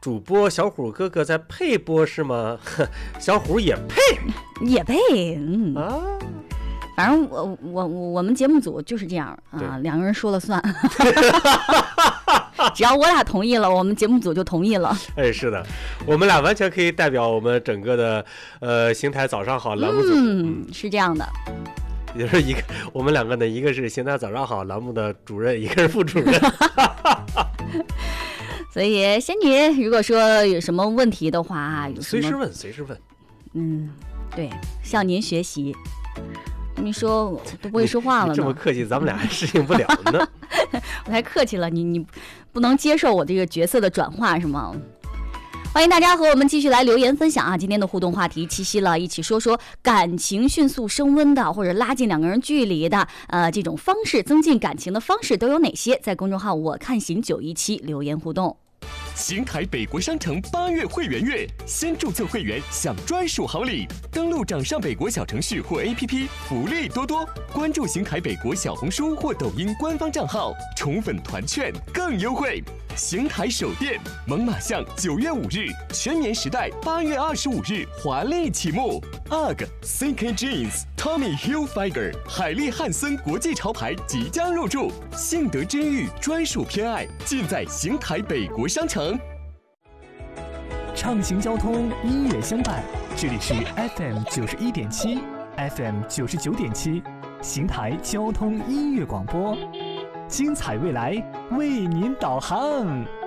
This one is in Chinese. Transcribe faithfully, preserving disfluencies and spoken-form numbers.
主播小虎哥哥在配播是吗？小虎也配， 也配，嗯啊。反正我我我们节目组就是这样啊，两个人说了算，只要我俩同意了，我们节目组就同意了。 哎，是的，我们俩完全可以代表我们整个的呃邢台早上好栏目组。 嗯，嗯是这样的。 也就是一个我们两个呢，一个是邢台早上好栏目的主任，一个是副主任。 所以仙女如果说有什么问题的话，有随时问，随时问。 嗯，对，向您学习。你说我都不会说话了呢， 你这么客气，咱们俩还适应不了呢。 我太客气了，你你不能接受我这个角色的转化是吗？欢迎大家和我们继续来留言分享啊！今天的互动话题，七夕了，一起说说感情迅速升温的，或者拉近两个人距离的，呃，这种方式增进感情的方式都有哪些？在公众号我看行九一七留言互动。 邢台北国商城八月会员月，先注册会员享专属好礼。登录掌上北国小程序或 A P P， 福利多多。关注邢台北国小红书或抖音官方账号，宠粉团券更优惠。邢台首店猛犸象九月五日，全棉时代八月二十五日华丽启幕。U G C K Jeans、Tommy Hilfiger、海利汉森国际潮牌即将入驻，幸得真玉专属偏爱尽在邢台北国商城。 畅行交通，音乐相伴，这里是 F M 九十一点七 ，F M 九十九点七，邢台交通音乐广播，精彩未来为您导航。